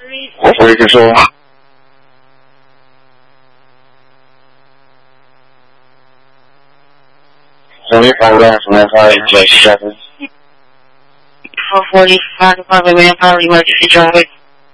Quality control. 45 rounds from that fire, Judge Shepard. 445, Department of Manpower, emergency traffic.